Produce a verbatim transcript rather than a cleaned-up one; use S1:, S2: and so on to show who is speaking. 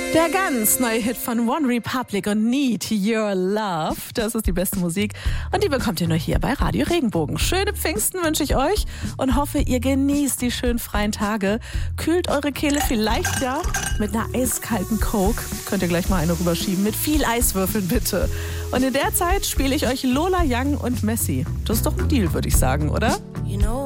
S1: Der ganz neue Hit von One Republic und Need Your Love. Das ist die beste Musik und die bekommt ihr nur hier bei Radio Regenbogen. Schöne Pfingsten wünsche ich euch und hoffe, ihr genießt die schönen freien Tage. Kühlt eure Kehle vielleicht ja mit einer eiskalten Coke. Könnt ihr gleich mal eine rüberschieben. Mit viel Eiswürfeln bitte. Und in der Zeit spiele ich euch Lola Young und Messi. Das ist doch ein Deal, würde ich sagen, oder?
S2: You know